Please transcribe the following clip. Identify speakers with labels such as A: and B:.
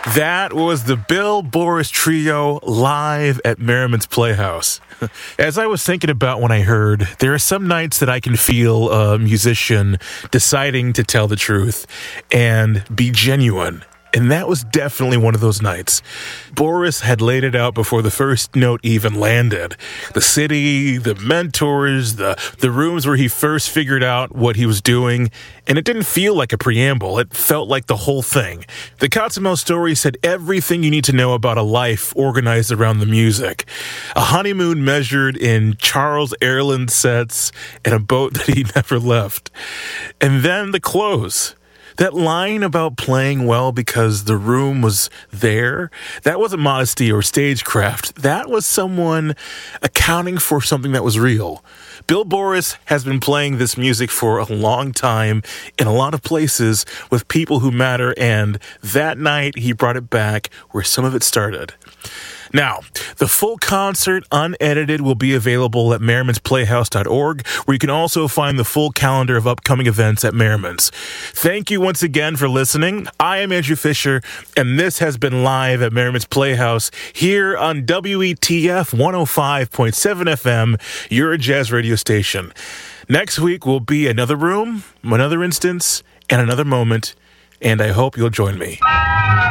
A: That was the Bill Boris Trio live at Merriman's Playhouse. As I was thinking about when I heard, there are some nights that I can feel a musician deciding to tell the truth and be genuine. And that was definitely one of those nights. Boris had laid it out before the first note even landed. The city, the mentors, the rooms where he first figured out what he was doing. And it didn't feel like a preamble. It felt like the whole thing. The Cosimo story said everything you need to know about a life organized around the music. A honeymoon measured in Charles Airland sets and a boat that he never left. And then the close. That line about playing well because the room was there, that wasn't modesty or stagecraft. That was someone accounting for something that was real. Bill Boris has been playing this music for a long time in a lot of places with people who matter, and that night he brought it back where some of it started. Now, the full concert, unedited, will be available at merrimansplayhouse.org, where you can also find the full calendar of upcoming events at Merriman's. Thank you once again for listening. I am Andrew Fisher, and this has been live at Merriman's Playhouse here on WETF 105.7 FM, your jazz radio station. Next week will be another room, another instance, and another moment, and I hope you'll join me.